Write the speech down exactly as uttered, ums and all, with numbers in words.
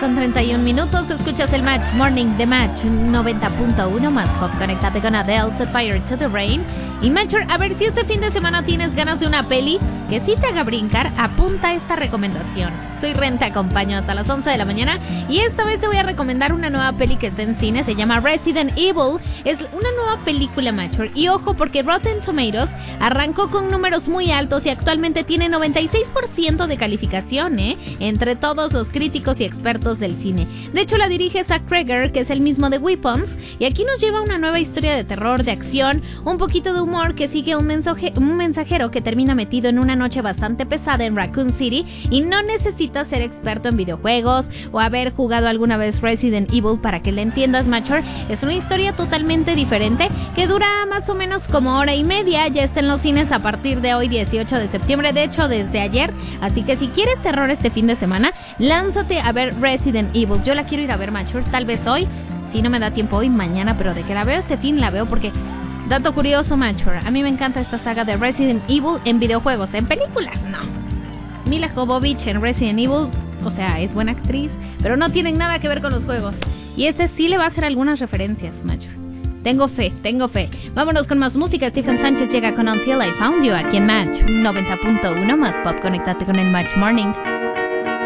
con treinta y un minutos. Escuchas el Match Morning de Match noventa punto uno más pop. Conéctate con Adele, Set Fire to the Rain. Y Matcher, a ver si este fin de semana tienes ganas de una peli que sí te haga brincar, apunta esta recomendación. Soy Ren, te acompaño hasta las once de la mañana y esta vez te voy a recomendar una nueva peli que está en cine. Se llama Resident Evil. Es una nueva película, Matcher. Y ojo, porque Rotten Tomatoes arrancó con números muy altos y actualmente tiene noventa y seis por ciento de calificación, ¿eh? Entre todos los críticos y expertos del cine. De hecho, la dirige Zach Cregger, que es el mismo de Weapons, y aquí nos lleva una nueva historia de terror, de acción, un poquito de humor que sigue un, mensaje, un mensajero que termina metido en una noche bastante pesada en Raccoon City y no necesita ser experto en videojuegos o haber jugado alguna vez Resident Evil para que le entiendas, Matcher. Es una historia totalmente diferente que dura más o menos como hora y media. Ya está en los cines a partir de hoy, dieciocho de septiembre, de hecho desde ayer. Así que si quieres terror este fin de semana, lánzate a ver Resident Evil. Yo la quiero ir a ver, Matcher, tal vez hoy. Si no me da tiempo hoy, mañana, pero de que la veo este fin, la veo porque... Dato curioso, Matcher, a mí me encanta esta saga de Resident Evil en videojuegos. En películas, no. Mila Jovovich en Resident Evil, o sea, es buena actriz, pero no tienen nada que ver con los juegos. Y este sí le va a hacer algunas referencias, Matcher. Tengo fe, tengo fe. Vámonos con más música. Stephen Sánchez llega con Until I Found You aquí en Match noventa punto uno más pop. Conéctate con el Match Morning.